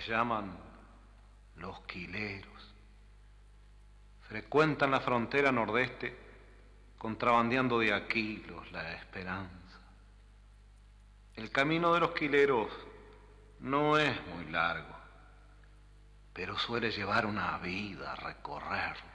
Les llaman los quileros. Frecuentan la frontera nordeste contrabandeando de Aquilos la esperanza. El camino de los quileros no es muy largo, pero suele llevar una vida a recorrerlo.